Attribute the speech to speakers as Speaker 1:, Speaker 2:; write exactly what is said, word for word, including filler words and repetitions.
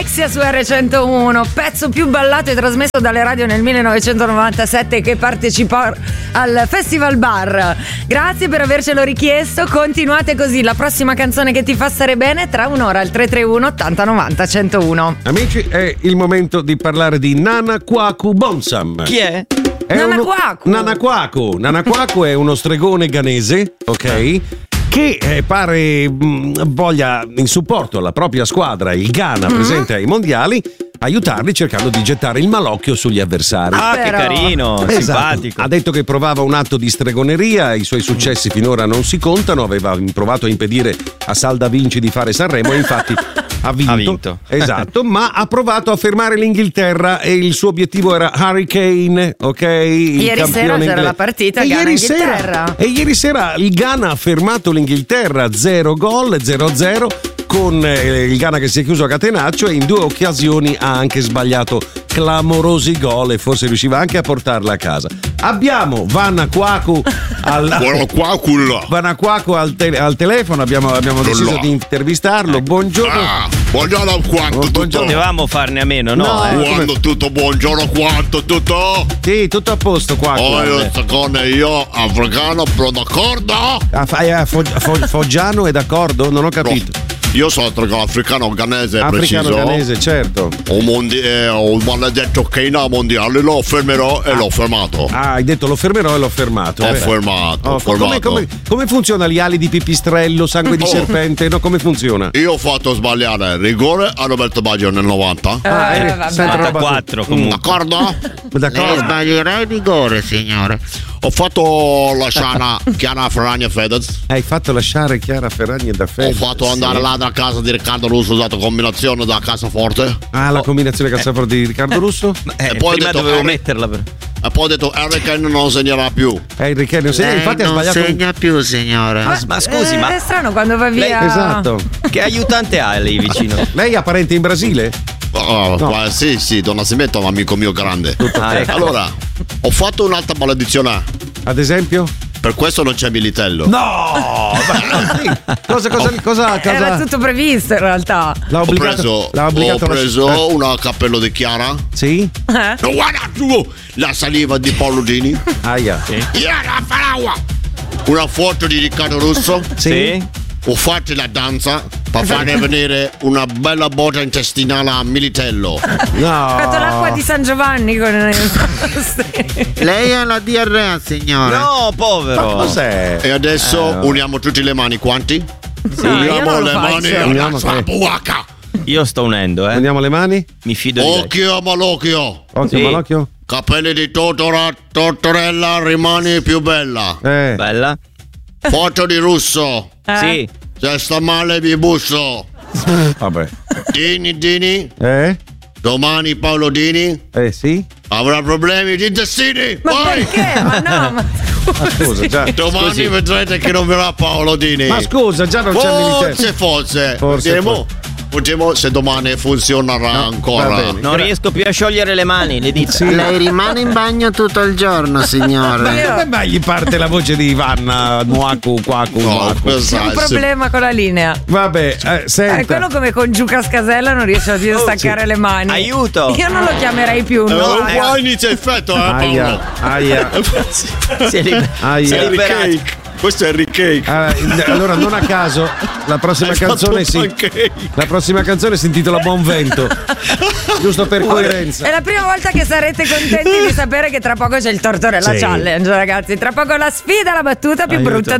Speaker 1: Alexia su erre centouno, pezzo più ballato e trasmesso dalle radio nel millenovecentonovantasette, che partecipò al Festival Bar. Grazie per avercelo richiesto, continuate così. La prossima canzone che ti fa stare bene tra un'ora al tre tre uno ottanta novanta centouno.
Speaker 2: Amici, è il momento di parlare di Nana Kwaku Bonsam.
Speaker 3: Chi è?
Speaker 2: È
Speaker 1: Nana
Speaker 2: uno...
Speaker 1: Kwaku.
Speaker 2: Nana Kwaku. Nana Kwaku è uno stregone ghanese, ok? Che eh, pare mh, voglia, in supporto alla propria squadra, il Ghana, mm-hmm. presente ai mondiali, aiutarli cercando di gettare il malocchio sugli avversari.
Speaker 3: Ah,
Speaker 1: Però...
Speaker 3: che carino,
Speaker 2: esatto.
Speaker 3: simpatico.
Speaker 2: Ha detto che provava un atto di stregoneria, i suoi successi finora non si contano, aveva provato a impedire a Salda Vinci di fare Sanremo e infatti ha vinto.
Speaker 3: Ha vinto.
Speaker 2: Esatto, ma ha provato a fermare l'Inghilterra e il suo obiettivo era Harry Kane, ok? Il
Speaker 1: Ieri sera c'era
Speaker 2: inglese.
Speaker 1: la partita
Speaker 2: e ieri
Speaker 1: Ghana-Inghilterra.
Speaker 2: Sera, e ieri sera il Ghana ha fermato l'Inghilterra, zero gol, zero a zero, con eh, il Ghana che si è chiuso a catenaccio e in due occasioni ha anche sbagliato clamorosi gol e forse riusciva anche a portarla a casa. Abbiamo Vanna Kwaku al, Vanna Kwaku al, te- al telefono, abbiamo, abbiamo deciso di intervistarlo. Buongiorno.
Speaker 4: Ah, buongiorno quanto tutto.
Speaker 3: Potevamo farne a meno, no?
Speaker 2: No,
Speaker 3: eh?
Speaker 4: Quando tutto buongiorno quanto tutto.
Speaker 2: Sì, tutto a posto qua.
Speaker 4: Oh, io secondo io africano, però d'accordo?
Speaker 2: Ah, fa- eh, fo- fo- Foggiano è d'accordo? Non ho capito.
Speaker 4: No. Io sono africano ghanese,
Speaker 2: Africano
Speaker 4: preciso.
Speaker 2: ghanese, certo.
Speaker 4: Un, mondi- eh, un maledetto Kane mondiale lo fermerò e l'ho fermato.
Speaker 2: Ah, hai detto lo fermerò e l'ho fermato.
Speaker 4: Ho
Speaker 2: eh.
Speaker 4: fermato,
Speaker 2: Oh,
Speaker 4: ho fermato.
Speaker 2: come, come, come funziona gli ali di pipistrello, sangue di
Speaker 4: Oh.
Speaker 2: serpente? No, come funziona?
Speaker 4: Io ho fatto sbagliare rigore a Roberto Baggio nel novanta.
Speaker 2: Ah,
Speaker 1: Eh,
Speaker 2: eh,
Speaker 1: vabbè.
Speaker 2: senti roba-
Speaker 3: novantaquattro comunque.
Speaker 4: D'accordo?
Speaker 2: D'accordo.
Speaker 4: sbaglierei rigore, signore. Ho fatto la scena Chiara Ferragni e Fedez.
Speaker 2: Hai fatto lasciare Chiara Ferragni da
Speaker 4: Ho
Speaker 2: Fede.
Speaker 4: fatto andare là da casa di Riccardo Russo, ho usato combinazione da cassaforte.
Speaker 2: Ah, la combinazione cassaforte di Riccardo Russo?
Speaker 3: Eh,
Speaker 4: E poi ho
Speaker 3: prima
Speaker 4: detto,
Speaker 3: dovevo
Speaker 4: Harry-
Speaker 3: metterla per...
Speaker 4: E poi ho detto Harry Kane non segnerà più.
Speaker 2: Eh, il Riccardo, sì, infatti ha sbagliato. un-
Speaker 5: più, signore.
Speaker 3: Ma, ma scusi,
Speaker 1: Eh,
Speaker 3: ma
Speaker 1: è strano quando va via.
Speaker 3: Lei-
Speaker 2: Esatto.
Speaker 3: che aiutante ha lei vicino?
Speaker 2: Lei ha parenti in Brasile?
Speaker 4: Oh,
Speaker 2: No.
Speaker 4: ma sì, sì, Don Nascimento è un amico mio grande.
Speaker 3: Ah, ecco.
Speaker 4: Allora, ho fatto un'altra maledizione.
Speaker 2: Ad esempio?
Speaker 4: Per questo non c'è Militello.
Speaker 2: No! cosa, cosa, cosa, cosa?
Speaker 1: Era tutto previsto in realtà.
Speaker 2: L'ha
Speaker 4: Ho
Speaker 2: obbligato,
Speaker 4: preso,
Speaker 2: l'ha obbligato
Speaker 4: ho
Speaker 2: a
Speaker 4: preso
Speaker 2: lasci- eh,
Speaker 4: una cappello di Chiara.
Speaker 2: Sì?
Speaker 1: Eh?
Speaker 4: No, guarda tu! La saliva di Paolo Dini.
Speaker 2: Aia.
Speaker 4: Chiara Faragua. Una foto di Riccardo Russo.
Speaker 2: Sì?
Speaker 4: Ho fatto la danza per farne venire una bella botta intestinale a Militello.
Speaker 1: Ho fatto l'acqua
Speaker 2: No.
Speaker 1: di San Giovanni con
Speaker 5: Lei ha la diarrea, signore.
Speaker 3: No, povero.
Speaker 2: Ma cos'è?
Speaker 4: E adesso uniamo tutte le mani, quanti?
Speaker 1: No, io
Speaker 4: uniamo
Speaker 1: non lo
Speaker 4: le
Speaker 1: faccio.
Speaker 4: mani
Speaker 2: Uniamo,
Speaker 4: alla
Speaker 2: sì.
Speaker 4: sapuaca.
Speaker 3: Io sto unendo, eh.
Speaker 2: Andiamo le mani?
Speaker 3: Mi fido di lei.
Speaker 4: Occhio a malocchio.
Speaker 2: Occhio,
Speaker 3: Sì.
Speaker 2: malocchio.
Speaker 4: Capelli di Totora, Tortorella, rimani più bella.
Speaker 2: Eh.
Speaker 3: Bella?
Speaker 4: Foto di Russo.
Speaker 1: Eh?
Speaker 3: Sì.
Speaker 4: Se sta male vi busso.
Speaker 2: Vabbè.
Speaker 4: Dini, Dini.
Speaker 2: Eh?
Speaker 4: Domani Paolo Dini
Speaker 2: Eh sì?
Speaker 4: avrà problemi di intestini.
Speaker 1: Ma
Speaker 4: Poi
Speaker 1: perché? Ma no, ma
Speaker 2: Ma scusa, già.
Speaker 4: domani
Speaker 3: Scusi.
Speaker 4: vedrete che non verrà Paolo Dini.
Speaker 2: Ma scusa, già non c'è il militare.
Speaker 4: Forse, forse.
Speaker 2: Forse,
Speaker 4: Vedremo. Vediamo se domani funzionerà
Speaker 2: va
Speaker 4: ancora.
Speaker 2: bene.
Speaker 3: Non riesco più a sciogliere le mani, le dita.
Speaker 5: Lei rimane in bagno tutto il giorno, signore.
Speaker 2: Come mai gli parte la voce di Vanna Nuaku Quaku
Speaker 4: No,
Speaker 2: Nuaku?
Speaker 4: questo
Speaker 1: c'è un
Speaker 4: è-
Speaker 1: problema con la linea.
Speaker 2: Vabbè, eh,
Speaker 1: Eh,
Speaker 2: senta.
Speaker 1: quello come con Giuca Scasella non riesce a dire staccare le mani.
Speaker 3: Aiuto!
Speaker 1: Io non lo chiamerei più.
Speaker 4: Eh,
Speaker 1: No,
Speaker 4: un po' inizia effetto, eh,
Speaker 2: Aia,
Speaker 4: Paolo.
Speaker 2: aia.
Speaker 3: Si è, liber-
Speaker 2: Aia.
Speaker 3: si è
Speaker 4: Harry
Speaker 3: liberato.
Speaker 4: Cake. Questo è Harry Cake.
Speaker 2: Ah, allora non a caso la prossima
Speaker 4: Hai fatto
Speaker 2: canzone
Speaker 4: un
Speaker 2: si
Speaker 4: pancake.
Speaker 2: la prossima canzone si intitola Buon Vento. Giusto per coerenza.
Speaker 1: È la prima volta che sarete contenti di sapere che tra poco c'è il Tortorella
Speaker 2: Sì.
Speaker 1: Challenge, ragazzi. Tra poco la sfida, la battuta più
Speaker 2: Aiuto.
Speaker 1: brutta